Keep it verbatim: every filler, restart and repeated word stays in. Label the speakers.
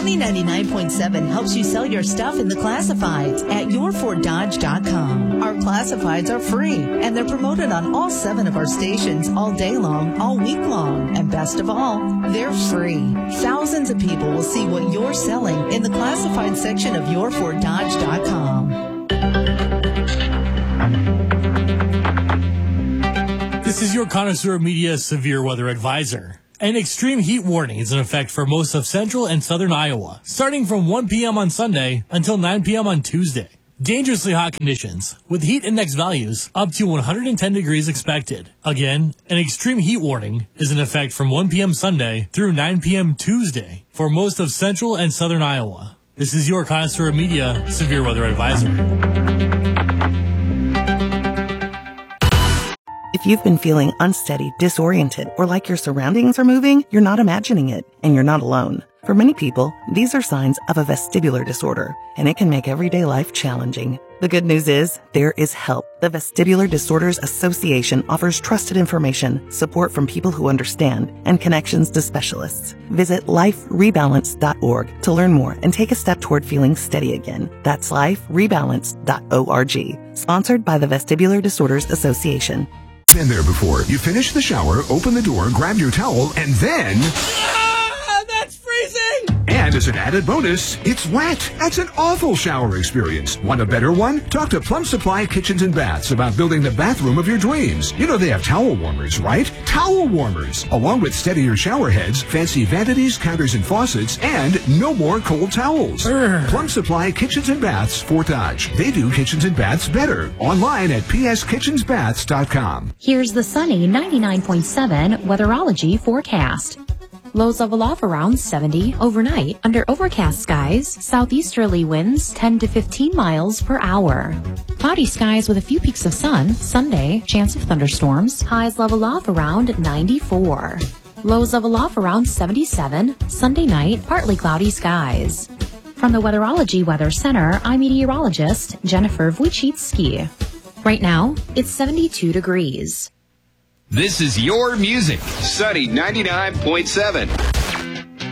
Speaker 1: Sunny ninety-nine point seven helps you sell your stuff in the classifieds at your ford dodge dot com. Our classifieds are free, and they're promoted on all seven of our stations all day long, all week long. And best of all, they're free. Thousands of people will see what you're selling in the classified section of your ford dodge dot com.
Speaker 2: This is your Connoisseur Media Severe Weather Advisor. An extreme heat warning is in effect for most of central and southern Iowa, starting from one p.m. on Sunday until nine p.m. on Tuesday. Dangerously hot conditions, with heat index values up to one hundred ten degrees expected. Again, an extreme heat warning is in effect from one p.m. Sunday through nine p.m. Tuesday for most of central and southern Iowa. This is your Connoisseur Media Severe Weather Advisor.
Speaker 3: If you've been feeling unsteady, disoriented, or like your surroundings are moving, you're not imagining it, and you're not alone. For many people, these are signs of a vestibular disorder, and it can make everyday life challenging. The good news is, there is help. The Vestibular Disorders Association offers trusted information, support from people who understand, and connections to specialists. Visit life rebalance dot org to learn more and take a step toward feeling steady again. That's life rebalance dot org. Sponsored by the Vestibular Disorders Association.
Speaker 4: Been there before. You finish the shower, open the door, grab your towel, and then...
Speaker 2: Ah, that's freezing!
Speaker 4: And as an added bonus, it's wet. That's an awful shower experience. Want a better one? Talk to Plum Supply Kitchens and Baths about building the bathroom of your dreams. You know they have towel warmers, right? Towel warmers! Along with steadier shower heads, fancy vanities, counters, and faucets, and no more cold towels.
Speaker 2: Urgh.
Speaker 4: Plum Supply Kitchens and Baths, Fort Dodge. They do kitchens and baths better. Online at p s kitchens baths dot com.
Speaker 5: Here's the sunny ninety-nine point seven weatherology forecast. Lows level off around seventy overnight under overcast skies, southeasterly winds ten to fifteen miles per hour. Cloudy skies with a few peaks of sun. Sunday, chance of thunderstorms. Highs level off around ninety-four. Lows level off around seventy-seven. Sunday night, partly cloudy skies. From the Weatherology Weather Center, I'm meteorologist Jennifer Wojcicki. Right now, it's seventy-two degrees.
Speaker 6: This is your music. Sunny ninety-nine point seven.